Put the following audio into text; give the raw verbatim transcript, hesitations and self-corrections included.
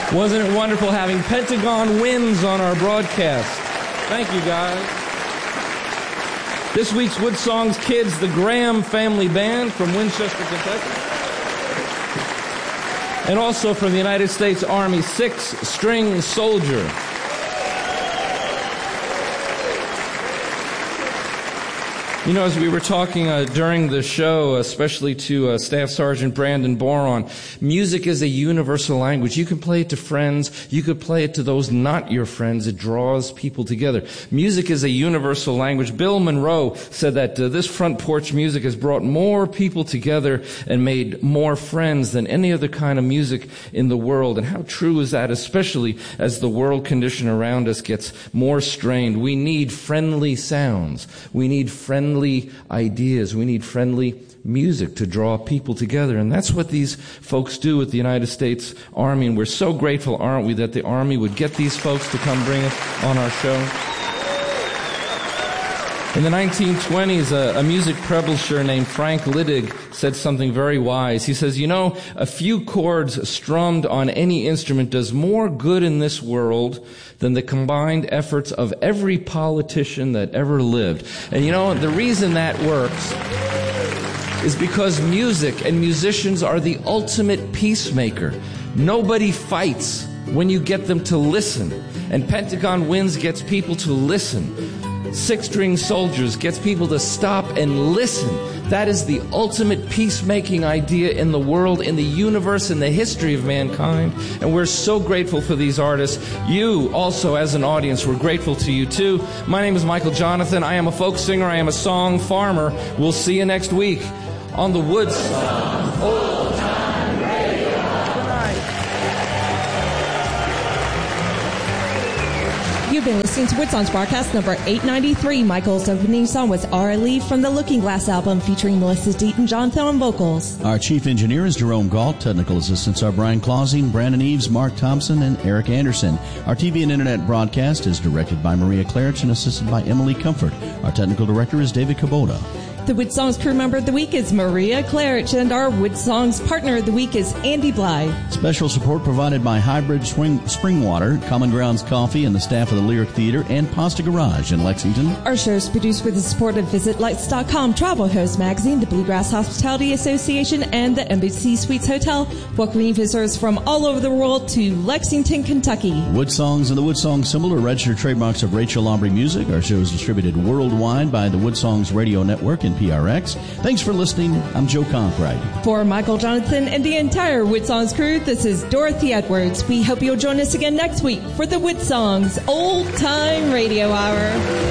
Wasn't it wonderful having Pentagon Winds on our broadcast? Thank you, guys. This week's Wood Songs kids, the Graham Family Band from Winchester, Kentucky. And also from the United States Army, Six String Soldier. You know, as we were talking uh, during the show, especially to uh, Staff Sergeant Brandon Boron, music is a universal language. You can play it to friends. You could play it to those not your friends. It draws people together. Music is a universal language. Bill Monroe said that uh, this front porch music has brought more people together and made more friends than any other kind of music in the world. And how true is that, especially as the world condition around us gets more strained? We need friendly sounds. We need friendly ideas. We need friendly music to draw people together. And that's what these folks do with the United States Army. And we're so grateful, aren't we, that the Army would get these folks to come bring us on our show. In the nineteen twenties, a, a music publisher named Frank Liddig said something very wise. He says, you know, a few chords strummed on any instrument does more good in this world than the combined efforts of every politician that ever lived. And you know, the reason that works is because music and musicians are the ultimate peacemaker. Nobody fights when you get them to listen. And Pentagon Winds gets people to listen. Six String Soldiers gets people to stop and listen. That is the ultimate peacemaking idea in the world, in the universe, in the history of mankind. And we're so grateful for these artists. You also, as an audience, we're grateful to you too. My name is Michael Jonathan. I am a folk singer. I am a song farmer. We'll see you next week on the Wood Songs Old Time Radio. Good night. You've been listening to Wood Songs broadcast number eight ninety-three. Michael's opening song was Our Leave from the Looking Glass album, featuring Melissa Deet and Jonathan on vocals. Our chief engineer is Jerome Galt. Technical assistants are Brian Clausing, Brandon Eves, Mark Thompson, and Eric Anderson. Our T V and internet broadcast is directed by Maria Clarich and assisted by Emily Comfort. Our technical director is David Kubota. The Wood Songs crew member of the week is Maria Clarich, and our Wood Songs partner of the week is Andy Blythe. Special support provided by Highbridge Swing, Springwater, Common Grounds Coffee, and the staff of the Lyric Theater and Pasta Garage in Lexington. Our show is produced with the support of Visit Lights dot com, Travel Host Magazine, the Bluegrass Hospitality Association, and the Embassy Suites Hotel, welcoming visitors from all over the world to Lexington, Kentucky. Wood Songs and the Wood Songs symbol are registered trademarks of Rachel Aubrey Music. Our show is distributed worldwide by the Wood Songs Radio Network and P R X. Thanks for listening. I'm Joe Conkright. For Michael Jonathan and the entire Wood Songs crew, this is Dorothy Edwards. We hope you'll join us again next week for the Wood Songs Old Time Radio Hour.